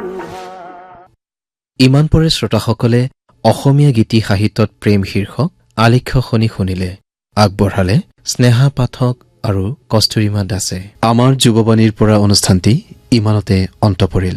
ইমান পৰে শ্ৰোতাসকলে অসমীয়া গীতি সাহিত্যত প্ৰেম শীৰ্ষক আলেখ্য শুনিলে আগবঢ়ালে স্নেহা পাঠক আৰু কস্তুৰিমা দাসে। আমাৰ যুৱবাণীৰ পৰা অনুষ্ঠানটি ইমানতে অন্ত পৰিল।